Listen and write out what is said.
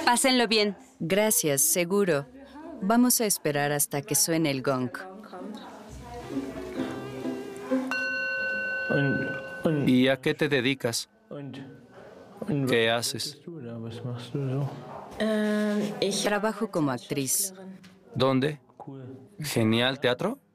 Pásenlo bien. Gracias, seguro. Vamos a esperar hasta que suene el gong. ¿Y a qué te dedicas? ¿Qué haces? Trabajo como actriz. ¿Dónde? Genial, ¿teatro?